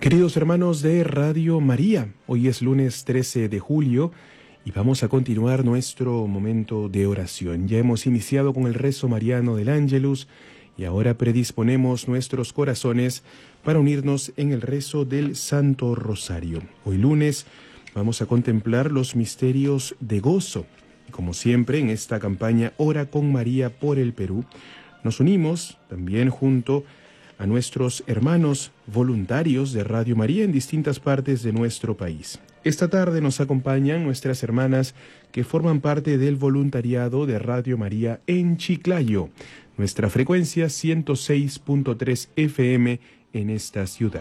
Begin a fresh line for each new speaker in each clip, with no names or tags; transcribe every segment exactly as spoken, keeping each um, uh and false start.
Queridos hermanos de Radio María, hoy es lunes trece de julio y vamos a continuar nuestro momento de oración. Ya hemos iniciado con el rezo mariano del Ángelus y ahora predisponemos nuestros corazones para unirnos en el rezo del Santo Rosario. Hoy lunes vamos a contemplar los misterios de gozo. Y como siempre en esta campaña Ora con María por el Perú, nos unimos también junto a nuestros hermanos voluntarios de Radio María en distintas partes de nuestro país. Esta tarde nos acompañan nuestras hermanas que forman parte del voluntariado de Radio María en Chiclayo, nuestra frecuencia ciento seis punto tres F M en esta ciudad.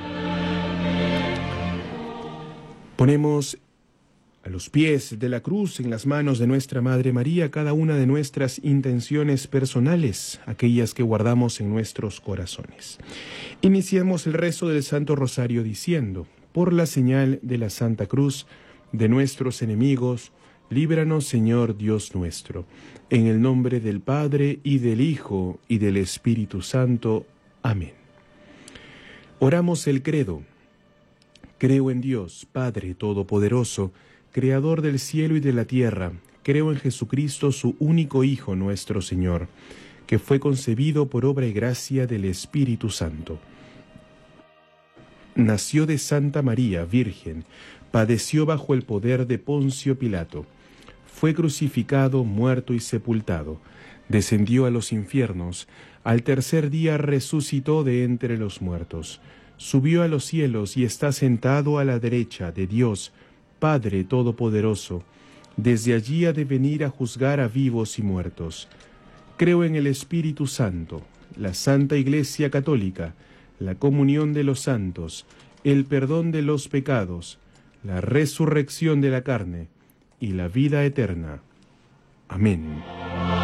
Ponemos a los pies de la cruz, en las manos de nuestra Madre María, cada una de nuestras intenciones personales, aquellas que guardamos en nuestros corazones. Iniciemos el rezo del Santo Rosario diciendo: por la señal de la Santa Cruz de nuestros enemigos, líbranos, Señor Dios nuestro. En el nombre del Padre, y del Hijo, y del Espíritu Santo. Amén. Oramos el credo. Creo en Dios, Padre Todopoderoso, Creador del cielo y de la tierra. Creo en Jesucristo, su único Hijo, nuestro Señor, que fue concebido por obra y gracia del Espíritu Santo. Nació de Santa María, Virgen, padeció bajo el poder de Poncio Pilato, fue crucificado, muerto y sepultado, descendió a los infiernos, al tercer día resucitó de entre los muertos, subió a los cielos y está sentado a la derecha de Dios, Padre Todopoderoso. Desde allí ha de venir a juzgar a vivos y muertos. Creo en el Espíritu Santo, la Santa Iglesia Católica, la comunión de los santos, el perdón de los pecados, la resurrección de la carne y la vida eterna. Amén.